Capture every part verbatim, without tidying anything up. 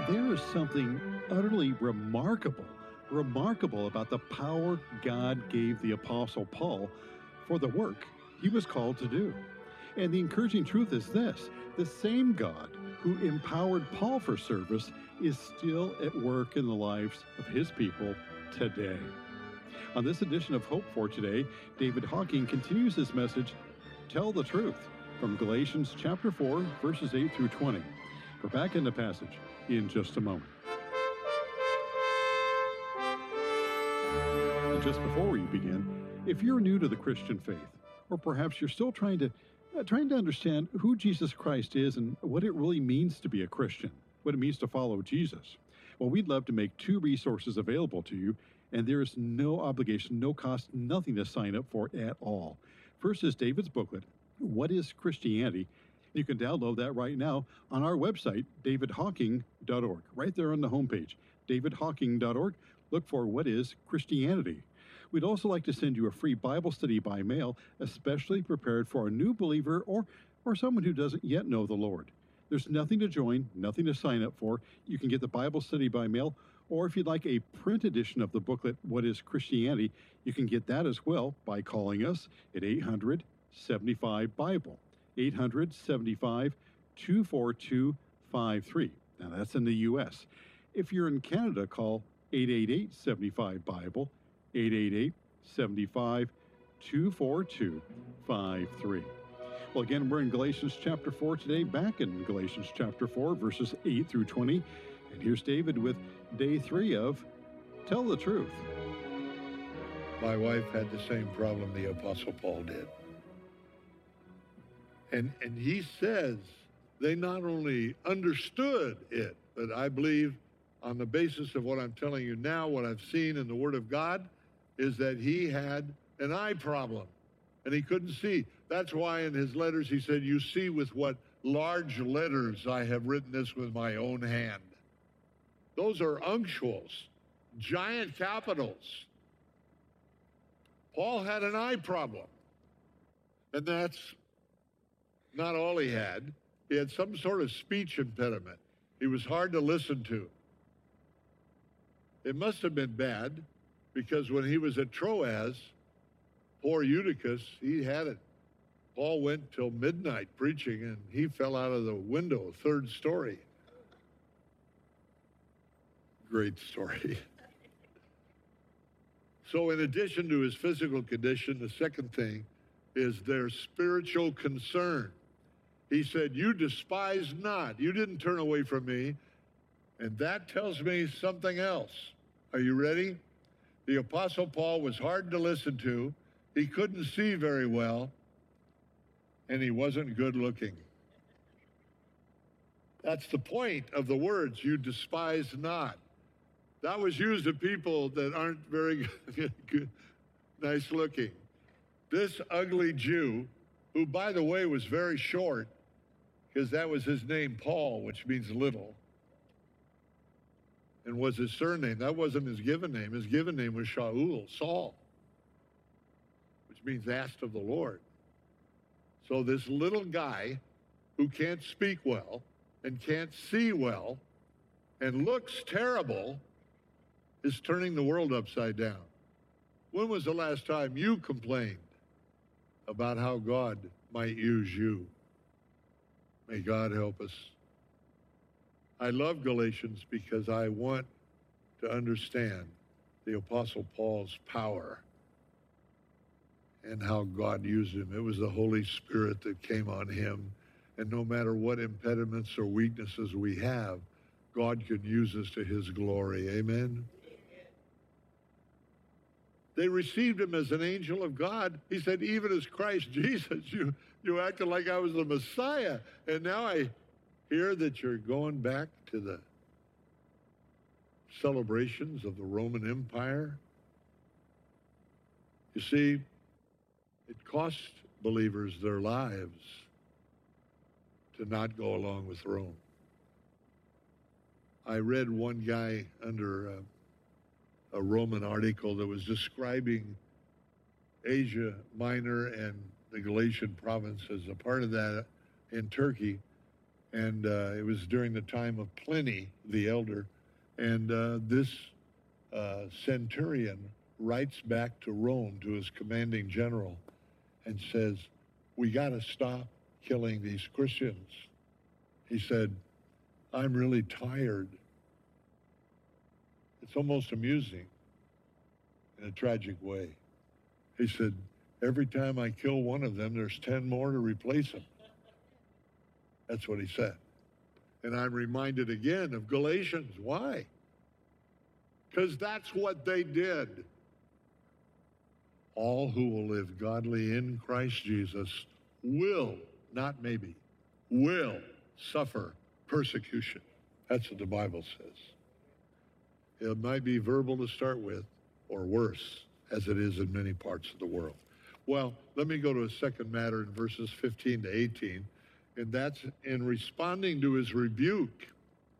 There is something utterly remarkable, remarkable about the power God gave the Apostle Paul for the work he was called to do. And the encouraging truth is this: the same God who empowered Paul for service is still at work in the lives of his people today. On this edition of Hope for Today, David Hocking continues his message, Tell the Truth, from Galatians chapter four, verses eight through twenty. We're back in the passage in just a moment. And just before we begin, if you're new to the Christian faith, or perhaps you're still trying to uh, trying to understand who Jesus Christ is and what it really means to be a Christian, what it means to follow Jesus, well, we'd love to make two resources available to you, and there is no obligation, no cost, nothing to sign up for at all. First is David's booklet, What is Christianity? You can download that right now on our website, david hocking dot org. Right there on the homepage, david hocking dot org. Look for What is Christianity? We'd also like to send you a free Bible study by mail, especially prepared for a new believer or, or someone who doesn't yet know the Lord. There's nothing to join, nothing to sign up for. You can get the Bible study by mail, or if you'd like a print edition of the booklet, What is Christianity? You can get that as well by calling us at eight hundred, seventy-five, Bible. eight hundred, seventy-five, two four two, five three. Now that's in the U S. If you're in Canada, call eight eight eight, seven five, Bible, eight eight eight, seven five, two four two, five three. Well, again, we're in Galatians chapter four today, back in Galatians chapter four, verses eight through twenty. And here's David with day three of Tell the Truth. My wife had the same problem the Apostle Paul did. And and he says they not only understood it, but I believe on the basis of what I'm telling you now, what I've seen in the Word of God, is that he had an eye problem and he couldn't see. That's why in his letters he said, you see with what large letters I have written this with my own hand. Those are unctuals, giant capitals. Paul had an eye problem. And that's not all he had. He had some sort of speech impediment. He was hard to listen to. It must have been bad, because when he was at Troas, poor Eutychus, he had it. Paul went till midnight preaching, and he fell out of the window, third story. Great story. So in addition to his physical condition, the second thing is their spiritual concern. He said, you despise not. You didn't turn away from me. And that tells me something else. Are you ready? The Apostle Paul was hard to listen to. He couldn't see very well. And he wasn't good looking. That's the point of the words, you despise not. That was used of people that aren't very good, nice looking. This ugly Jew, who, by the way, was very short, because that was his name, Paul, which means little, and was his surname. That wasn't his given name. His given name was Shaul, Saul, which means asked of the Lord. So this little guy who can't speak well and can't see well and looks terrible is turning the world upside down. When was the last time you complained about how God might use you? May God help us. I love Galatians because I want to understand the Apostle Paul's power and how God used him. It was the Holy Spirit that came on him. And no matter what impediments or weaknesses we have, God can use us to his glory. Amen? They received him as an angel of God. He said, even as Christ Jesus, you, you acted like I was the Messiah. And now I hear that you're going back to the celebrations of the Roman Empire. You see, it cost believers their lives to not go along with Rome. I read one guy under uh, a Roman article that was describing Asia Minor and the Galatian province as a part of that in Turkey. And uh, it was during the time of Pliny the Elder. And uh, this uh, centurion writes back to Rome, to his commanding general, and says, we got to stop killing these Christians. He said, I'm really tired. It's almost amusing in a tragic way. He said, every time I kill one of them, there's ten more to replace them. That's what he said. And I'm reminded again of Galatians. Why? Because that's what they did. All who will live godly in Christ Jesus will, not maybe, will suffer persecution. That's what the Bible says. It might be verbal to start with, or worse, as it is in many parts of the world. Well, let me go to a second matter in verses fifteen to eighteen, and that's in responding to his rebuke.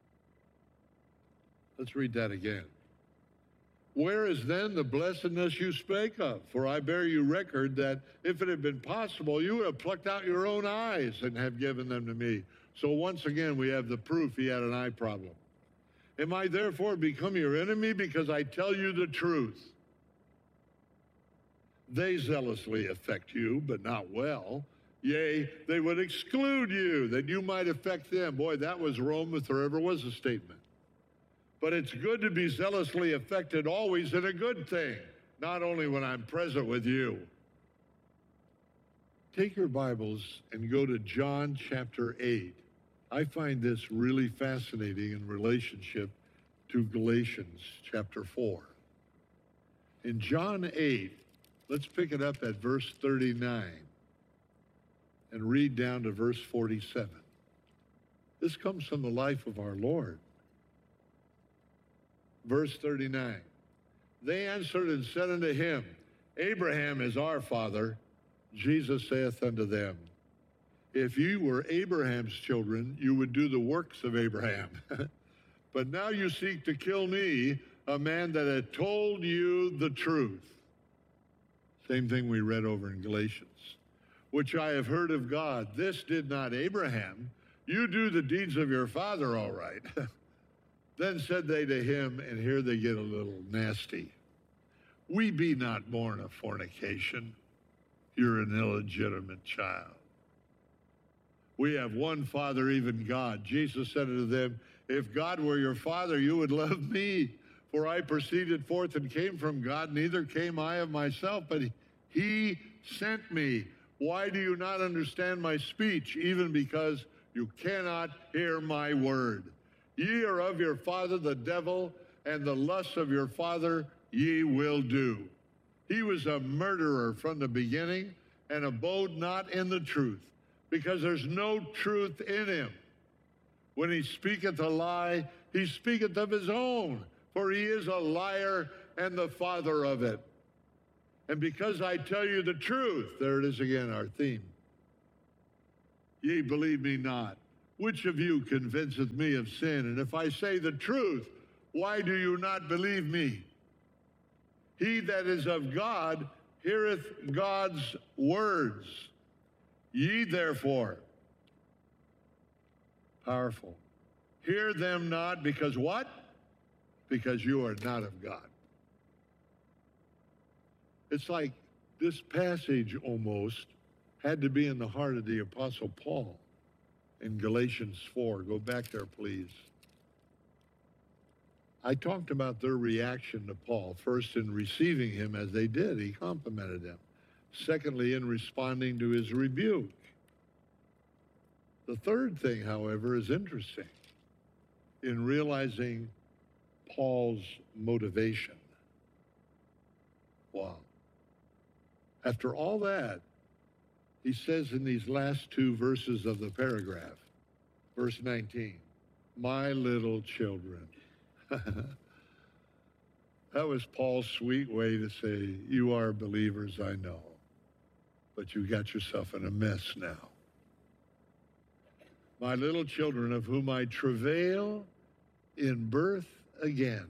Let's read that again. Where is then the blessedness you spake of? For I bear you record that if it had been possible, you would have plucked out your own eyes and have given them to me. So once again, we have the proof he had an eye problem. Am I therefore become your enemy because I tell you the truth? They zealously affect you, but not well. Yea, they would exclude you, that you might affect them. Boy, that was Rome if there ever was a statement. But it's good to be zealously affected always in a good thing, not only when I'm present with you. Take your Bibles and go to John chapter eight. I find this really fascinating in relationship to Galatians chapter four. In John eight, let's pick it up at verse thirty-nine and read down to verse forty-seven. This comes from the life of our Lord. Verse thirty-nine, they answered and said unto him, Abraham is our father. Jesus saith unto them, if you were Abraham's children, you would do the works of Abraham. But now you seek to kill me, a man that had told you the truth. Same thing we read over in Galatians. Which I have heard of God. This did not Abraham. You do the deeds of your father, all right. Then said they to him, and here they get a little nasty, we be not born of fornication. You're an illegitimate child. We have one Father, even God. Jesus said unto them, if God were your Father, you would love me. For I proceeded forth and came from God, neither came I of myself, but he sent me. Why do you not understand my speech, even because you cannot hear my word? Ye are of your father the devil, and the lusts of your father ye will do. He was a murderer from the beginning, and abode not in the truth, because there's no truth in him. When he speaketh a lie, he speaketh of his own, for he is a liar and the father of it. And because I tell you the truth, there it is again, our theme, ye believe me not. Which of you convinceth me of sin? And if I say the truth, why do you not believe me? He that is of God heareth God's words. Ye therefore, powerful, hear them not, because what? Because you are not of God. It's like this passage almost had to be in the heart of the Apostle Paul. In Galatians four, go back there, please. I talked about their reaction to Paul, first in receiving him as they did. He complimented them. Secondly, in responding to his rebuke. The third thing, however, is interesting in realizing Paul's motivation. Wow. After all that, he says in these last two verses of the paragraph, verse nineteen, my little children. That was Paul's sweet way to say, you are believers, I know, but you got yourself in a mess now. My little children, of whom I travail in birth again,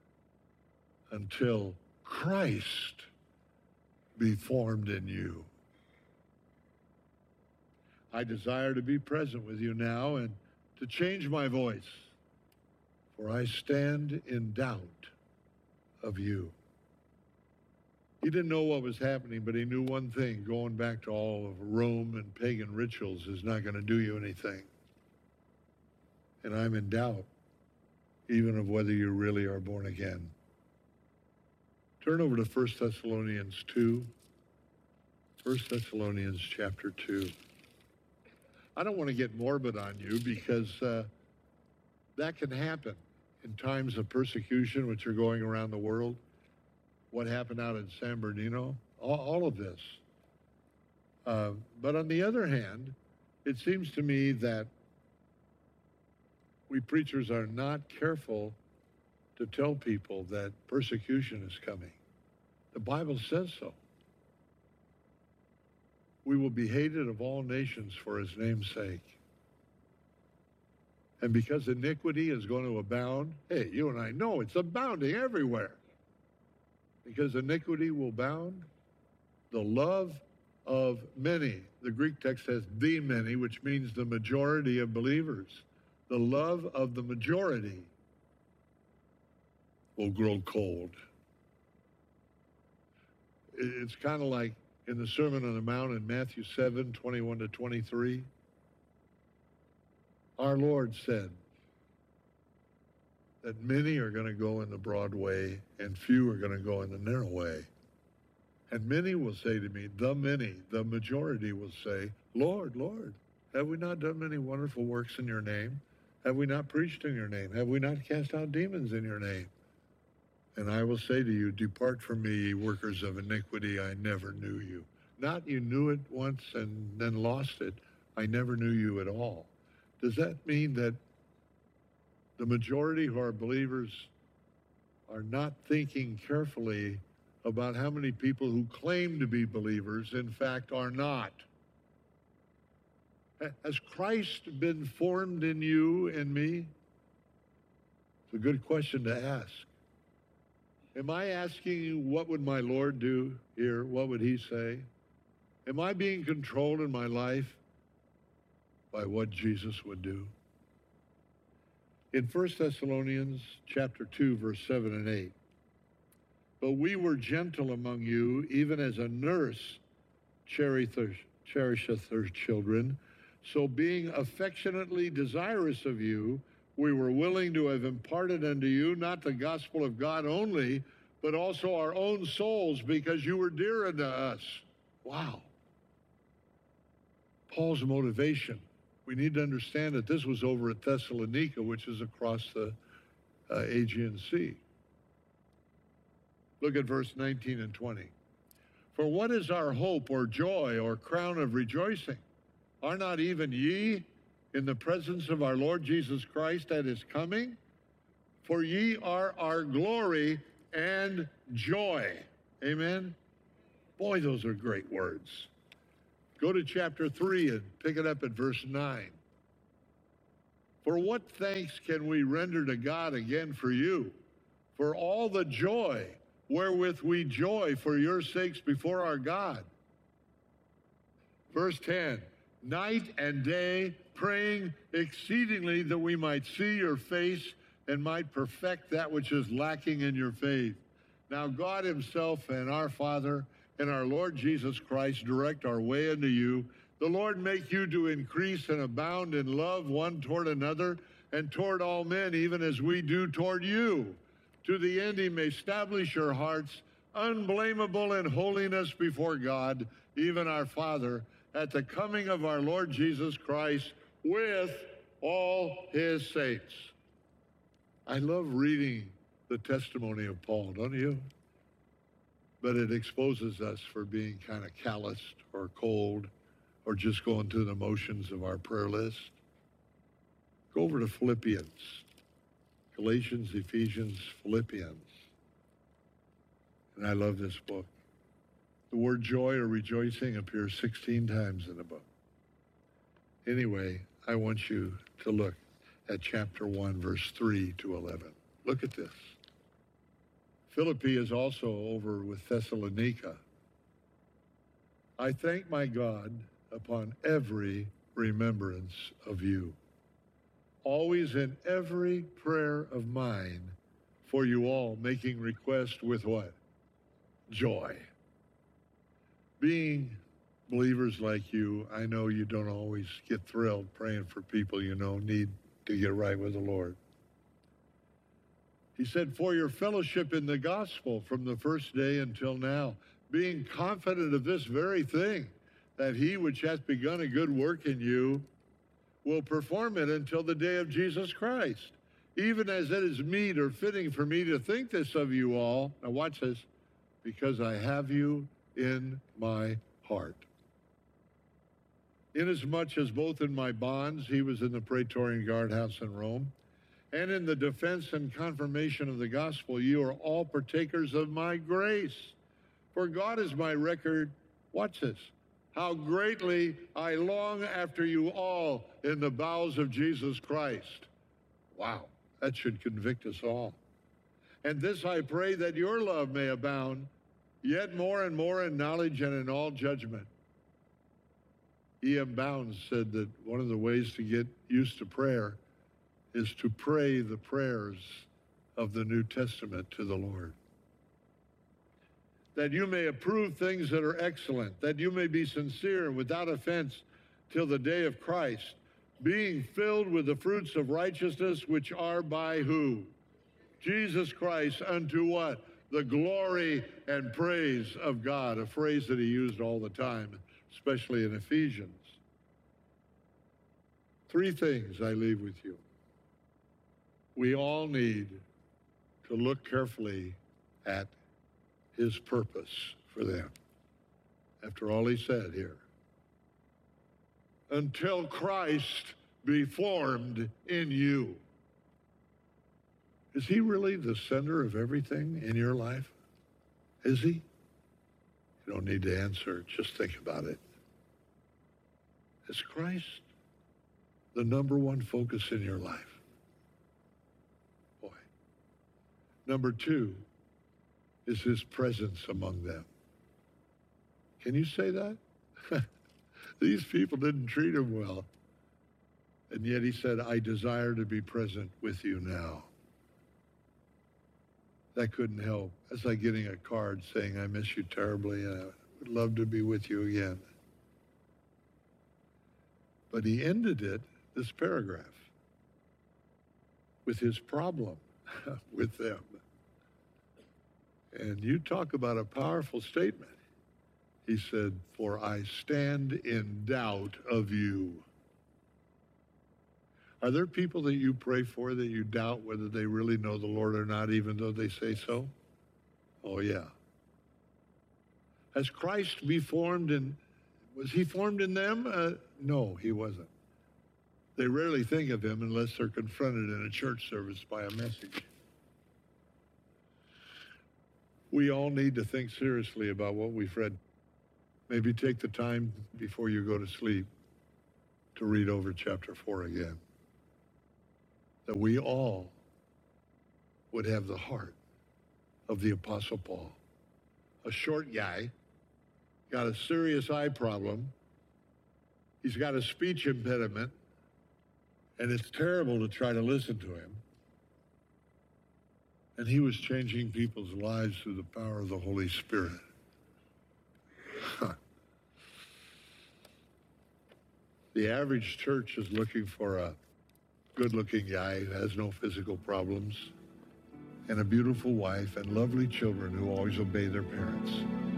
until Christ be formed in you. I desire to be present with you now and to change my voice, for I stand in doubt of you. He didn't know what was happening, but he knew one thing: going back to all of Rome and pagan rituals is not going to do you anything. And I'm in doubt, even of whether you really are born again. Turn over to First Thessalonians two. First Thessalonians chapter two. I don't want to get morbid on you, because uh, that can happen in times of persecution which are going around the world. What happened out in San Bernardino, all, all of this. Uh, but on the other hand, it seems to me that we preachers are not careful to tell people that persecution is coming. The Bible says so. We will be hated of all nations for his name's sake. And because iniquity is going to abound, hey, you and I know it's abounding everywhere. Because iniquity will abound, the love of many, the Greek text says the many, which means the majority of believers, the love of the majority will grow cold. It's kind of like in the Sermon on the Mount in Matthew seven, twenty-one to twenty-three. Our Lord said that many are going to go in the broad way and few are going to go in the narrow way. And many will say to me, the many, the majority will say, Lord, Lord, have we not done many wonderful works in your name? Have we not preached in your name? Have we not cast out demons in your name? And I will say to you, depart from me, ye workers of iniquity, I never knew you. Not you knew it once and then lost it. I never knew you at all. Does that mean that the majority who are believers are not thinking carefully about how many people who claim to be believers, in fact, are not? Has Christ been formed in you and me? It's a good question to ask. Am I asking you, what would my Lord do here? What would he say? Am I being controlled in my life by what Jesus would do? In First Thessalonians chapter two, verse seven and eight, but we were gentle among you, even as a nurse cherisheth her children. So being affectionately desirous of you, we were willing to have imparted unto you not the gospel of God only, but also our own souls, because you were dear unto us. Wow. Paul's motivation. We need to understand that this was over at Thessalonica, which is across the uh, Aegean Sea. Look at verse nineteen and twenty. For what is our hope or joy or crown of rejoicing? Are not even ye in the presence of our Lord Jesus Christ at his coming? For ye are our glory and joy. Amen? Boy, those are great words. Go to chapter three and pick it up at verse nine. For what thanks can we render to God again for you, for all the joy wherewith we joy for your sakes before our God? Verse ten, night and day praying exceedingly that we might see your face and might perfect that which is lacking in your faith. Now God himself and our Father and our Lord Jesus Christ direct our way unto you. The Lord make you to increase and abound in love one toward another and toward all men, even as we do toward you, to the end he may establish your hearts unblameable in holiness before God, even our Father, at the coming of our Lord Jesus Christ with all his saints. I love reading the testimony of Paul, don't you? But it exposes us for being kind of calloused or cold or just going through the motions of our prayer list. Go over to Philippians. Galatians, Ephesians, Philippians. And I love this book. The word joy or rejoicing appears sixteen times in the book. Anyway, I want you to look at chapter one, verse three to eleven. Look at this. Philippi is also over with Thessalonica. I thank my God upon every remembrance of you, always in every prayer of mine for you all, making request with what? Joy. Being believers like you, I know you don't always get thrilled praying for people you know need to get right with the Lord. He said, for your fellowship in the gospel from the first day until now, being confident of this very thing, that he which hath begun a good work in you will perform it until the day of Jesus Christ. Even as it is meet or fitting for me to think this of you all, now watch this, because I have you in my heart. Inasmuch as both in my bonds, he was in the Praetorian Guardhouse in Rome, and in the defense and confirmation of the gospel, you are all partakers of my grace. For God is my record, watch this, how greatly I long after you all in the bowels of Jesus Christ. Wow, that should convict us all. And this I pray, that your love may abound yet more and more in knowledge and in all judgment. E M Bounds said that one of the ways to get used to prayer is to pray the prayers of the New Testament to the Lord. That you may approve things that are excellent, that you may be sincere and without offense till the day of Christ, being filled with the fruits of righteousness, which are by who? Jesus Christ, unto what? The glory and praise of God, a phrase that he used all the time, especially in Ephesians. Three things I leave with you. We all need to look carefully at his purpose for them. After all he said here, until Christ be formed in you. Is he really the center of everything in your life? Is he? You don't need to answer, just think about it. Is Christ the number one focus in your life? Boy. Number two is his presence among them. Can you say that? These people didn't treat him well. And yet he said, I desire to be present with you now. That couldn't help. That's like getting a card saying, I miss you terribly and I would love to be with you again. But he ended it, this paragraph, with his problem with them. And you talk about a powerful statement. He said, for I stand in doubt of you. Are there people that you pray for that you doubt whether they really know the Lord or not, even though they say so? Oh, yeah. Has Christ be formed in, was he formed in them? Uh, no, he wasn't. They rarely think of him unless they're confronted in a church service by a message. We all need to think seriously about what we've read. Maybe take the time before you go to sleep to read over chapter four again. That we all would have the heart of the Apostle Paul. A short guy, got a serious eye problem. He's got a speech impediment, and it's terrible to try to listen to him. And he was changing people's lives through the power of the Holy Spirit. Huh. The average church is looking for a good-looking guy who has no physical problems, and a beautiful wife and lovely children who always obey their parents.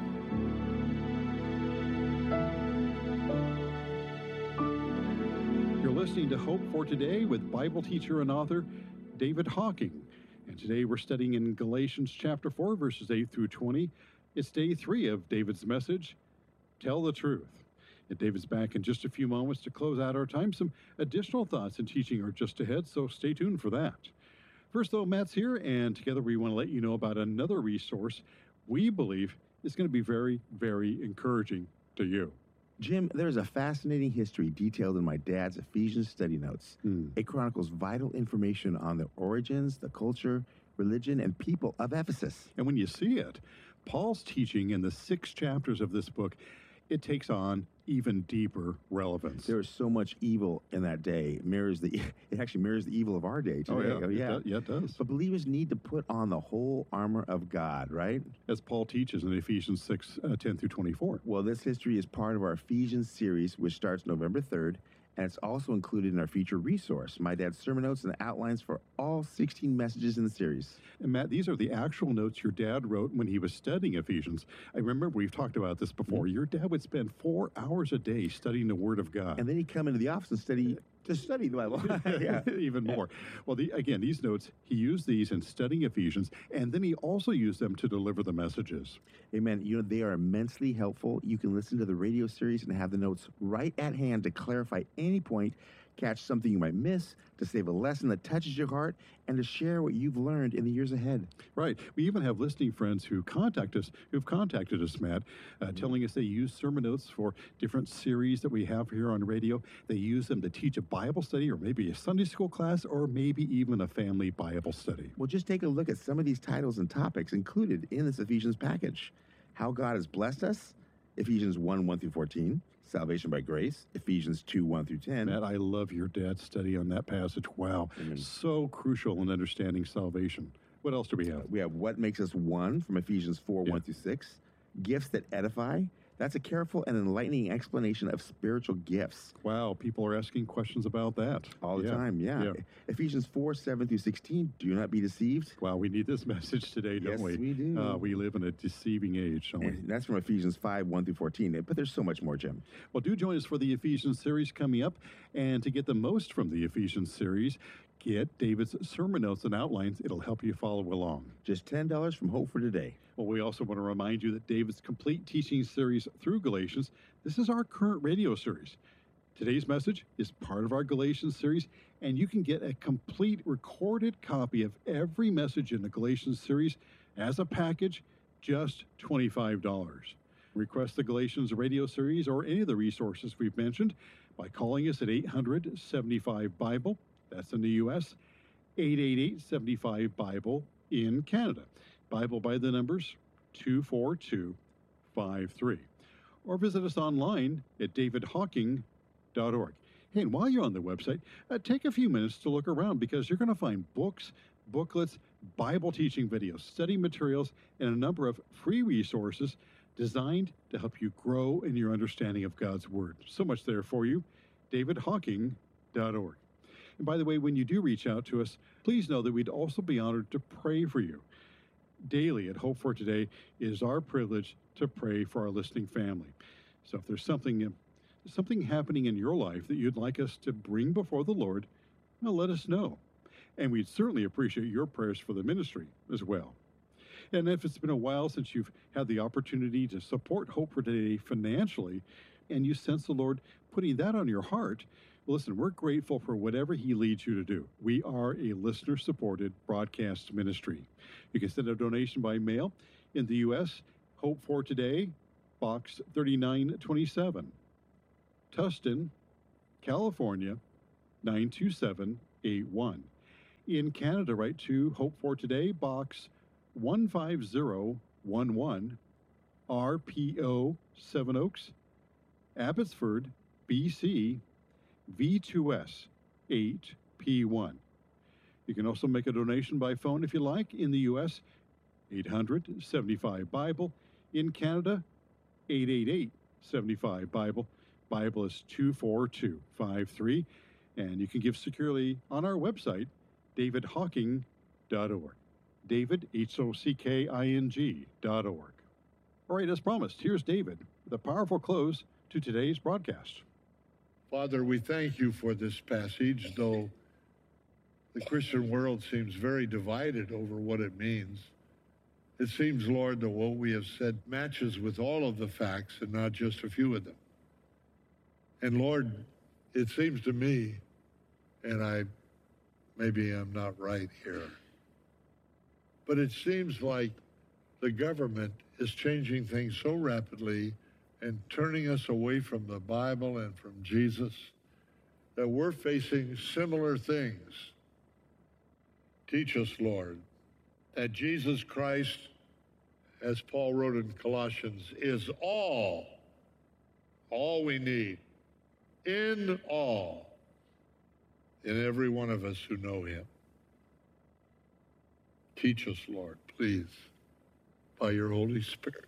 You're listening to Hope for Today with Bible teacher and author David Hocking. And today we're studying in Galatians chapter four, verses eight through twenty. It's day three of David's message, Tell the Truth. And David's back in just a few moments to close out our time. Some additional thoughts and teaching are just ahead, so stay tuned for that. First, though, Matt's here, and together we want to let you know about another resource we believe is going to be very, very encouraging to you. Jim, there's a fascinating history detailed in my dad's Ephesians study notes. Hmm. It chronicles vital information on the origins, the culture, religion, and people of Ephesus. And when you see it, Paul's teaching in the six chapters of this book, it takes on even deeper relevance. There is so much evil in that day. It mirrors the it actually mirrors the evil of our day today. Oh, yeah. Oh, It yeah. does- yeah, it does. But believers need to put on the whole armor of God, right? As Paul teaches in Ephesians six, uh, ten through twenty-four. Well, this history is part of our Ephesians series, which starts November third, and it's also included in our feature resource, My Dad's Sermon Notes and Outlines for all sixteen messages in the series. And Matt, these are the actual notes your dad wrote when he was studying Ephesians. I remember we've talked about this before. Your dad would spend four hours a day studying the Word of God. And then he'd come into the office and study to study the Bible. yeah, even more. Well, the, again, these notes, he used these in studying Ephesians, and then he also used them to deliver the messages. Amen. You know, they are immensely helpful. You can listen to the radio series and have the notes right at hand to clarify any point, catch something you might miss, to save a lesson that touches your heart, and to share what you've learned in the years ahead. Right. We even have listening friends who contact us, who've contacted us, Matt, uh, mm-hmm. telling us they use sermon notes for different series that we have here on radio. They use them to teach a Bible study or maybe a Sunday school class or maybe even a family Bible study. Well, just take a look at some of these titles and topics included in this Ephesians package. How God has blessed us, Ephesians one, one through fourteen. Salvation by grace, Ephesians two, one through ten. Matt, I love your dad's study on that passage. Wow. Amen. So crucial in understanding salvation. What else do we have? We have what makes us one from Ephesians four, yeah. one through six. Gifts that edify. That's a careful and enlightening explanation of spiritual gifts. Wow, people are asking questions about that. All the yeah. time, yeah. yeah. Ephesians four, seven through sixteen, do not be deceived. Wow, we need this message today, don't yes, we? we do. Uh, we live in a deceiving age, don't and we? That's from Ephesians five, one through fourteen, but there's so much more, Jim. Well, do join us for the Ephesians series coming up, and to get the most from the Ephesians series, get David's sermon notes and outlines. It'll help you follow along. Just ten dollars from Hope for Today. Well, we also want to remind you that David's complete teaching series through Galatians, this is our current radio series. Today's message is part of our Galatians series, and you can get a complete recorded copy of every message in the Galatians series as a package, just twenty-five dollars. Request the Galatians radio series or any of the resources we've mentioned by calling us at eight hundred, seventy-five, Bible. That's in the U S, eight eight eight, seven five, Bible in Canada. Bible by the numbers two four two five three. Or visit us online at david hawking dot org. Hey, and while you're on the website, uh, take a few minutes to look around because you're going to find books, booklets, Bible teaching videos, study materials, and a number of free resources designed to help you grow in your understanding of God's Word. So much there for you. david hawking dot org. And by the way, when you do reach out to us, please know that we'd also be honored to pray for you. Daily at Hope for Today, it is our privilege to pray for our listening family. So if there's something, uh, something happening in your life that you'd like us to bring before the Lord, well, let us know. And we'd certainly appreciate your prayers for the ministry as well. And if it's been a while since you've had the opportunity to support Hope for Today financially, and you sense the Lord putting that on your heart, listen, we're grateful for whatever He leads you to do. We are a listener-supported broadcast ministry. You can send a donation by mail in the U S, Hope for Today, Box thirty-nine twenty-seven, Tustin, California, nine two seven eight one. In Canada, write to Hope for Today, Box one five zero one one, R P O Seven Oaks, Abbotsford, B C, V two S eight P one. You can also make a donation by phone if you like. In the U S, eight hundred, seventy-five, Bible. In Canada, eight eight eight, seven five, Bible. Bible is two four two five three. And you can give securely on our website, david hawking dot org. David, H O C K I N G dot org. All right, as promised, here's David with a powerful close to today's broadcast. Father, we thank you for this passage, though the Christian world seems very divided over what it means. It seems, Lord, that what we have said matches with all of the facts and not just a few of them. And Lord, it seems to me, and I maybe I'm not right here, but it seems like the government is changing things so rapidly and turning us away from the Bible and from Jesus that we're facing similar things. Teach us, Lord, that Jesus Christ, as Paul wrote in Colossians, is all all we need, in all, in every one of us who know him. Teach us, Lord, please, by your Holy Spirit.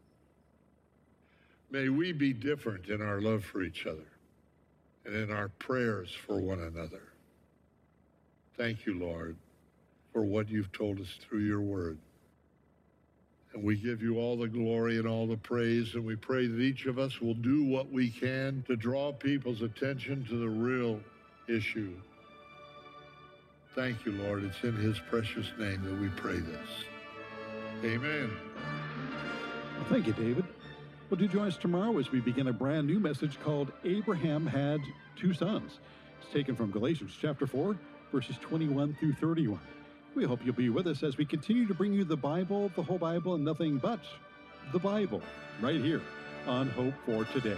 May we be different in our love for each other and in our prayers for one another. Thank you, Lord, for what you've told us through your word. And we give you all the glory and all the praise, and we pray that each of us will do what we can to draw people's attention to the real issue. Thank you, Lord. It's in his precious name that we pray this. Amen. Well, thank you, David. Well, do join us tomorrow as we begin a brand new message called Abraham Had Two Sons. It's taken from Galatians chapter four, verses twenty-one through thirty-one. We hope you'll be with us as we continue to bring you the Bible, the whole Bible, and nothing but the Bible, right here on Hope for Today.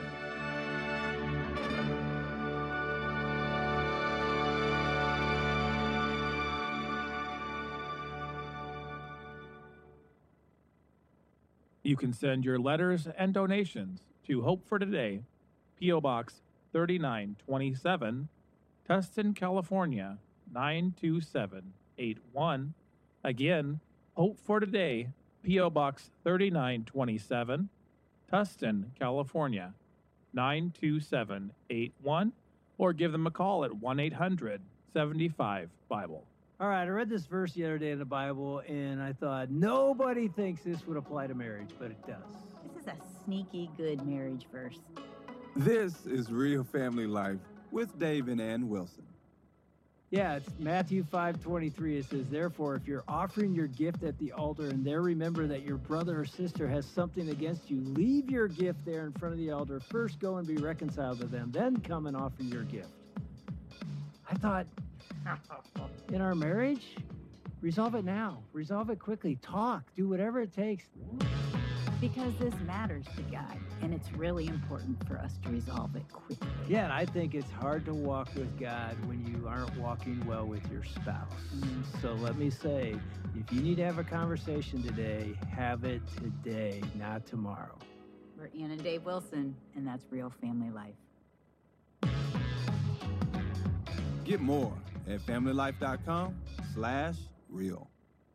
You can send your letters and donations to Hope for Today, P O Box thirty-nine twenty-seven, Tustin, California, nine two seven eight one. Again, Hope for Today, P O Box thirty-nine twenty-seven, Tustin, California, nine two seven eight one, or give them a call at one eight hundred seventy-five Bible. All right, I read this verse the other day in the Bible, and I thought, nobody thinks this would apply to marriage, but it does. This is a sneaky good marriage verse. This is Real Family Life with Dave and Ann Wilson. Yeah, it's Matthew five twenty-three. It says, therefore, if you're offering your gift at the altar and there remember that your brother or sister has something against you, leave your gift there in front of the altar. First go and be reconciled to them, then come and offer your gift. I thought, in our marriage, resolve it now. Resolve it quickly. Talk. Do whatever it takes. Because this matters to God, and it's really important for us to resolve it quickly. Yeah, and I think it's hard to walk with God when you aren't walking well with your spouse. Mm-hmm. So let me say, if you need to have a conversation today, have it today, not tomorrow. We're Ann and Dave Wilson, and that's Real Family Life. Get more at familylife.com slash real.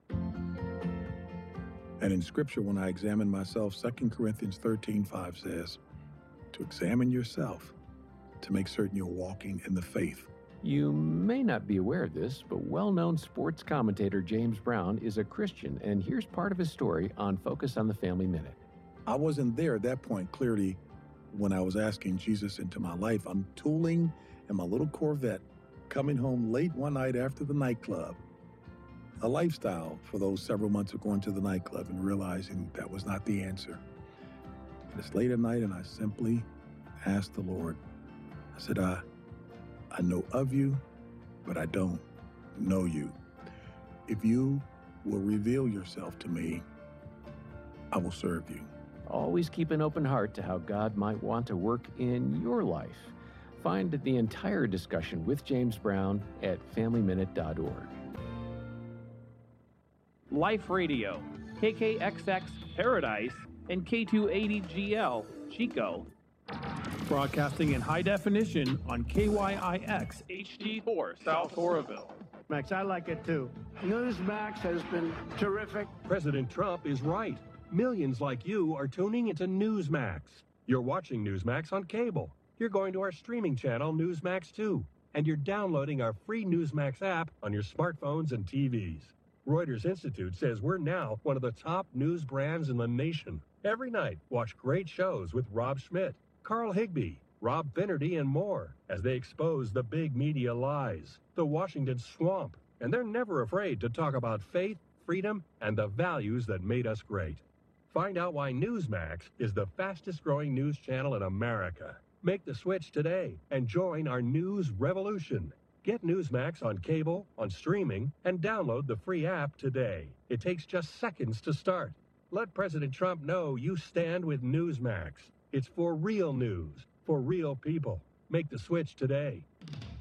And in Scripture, when I examine myself, Second Corinthians thirteen five says, to examine yourself to make certain you're walking in the faith. You may not be aware of this, but well-known sports commentator James Brown is a Christian, and here's part of his story on Focus on the Family Minute. I wasn't there at that point, clearly, when I was asking Jesus into my life. I'm tooling in my little Corvette, coming home late one night after the nightclub. A lifestyle for those several months of going to the nightclub and realizing that was not the answer. And it's late at night, and I simply asked the Lord, I said, I, I know of you, but I don't know you. If you will reveal yourself to me, I will serve you. Always keep an open heart to how God might want to work in your life. Find the entire discussion with James Brown at family minute dot org. Life Radio, K K X X Paradise, and K two eighty G L Chico. Broadcasting in high definition on K Y I X H D four South Oroville. Max, I like it too. Newsmax has been terrific. President Trump is right. Millions like you are tuning into Newsmax. You're watching Newsmax on cable. You're going to our streaming channel, Newsmax two, and you're downloading our free Newsmax app on your smartphones and T Vs. Reuters Institute says we're now one of the top news brands in the nation. Every night, watch great shows with Rob Schmidt, Carl Higbie, Rob Finnerty, and more as they expose the big media lies, the Washington swamp, and they're never afraid to talk about faith, freedom, and the values that made us great. Find out why Newsmax is the fastest-growing news channel in America. Make the switch today and join our news revolution. Get Newsmax on cable, on streaming, and download the free app today. It takes just seconds to start. Let President Trump know you stand with Newsmax. It's for real news, for real people. Make the switch today.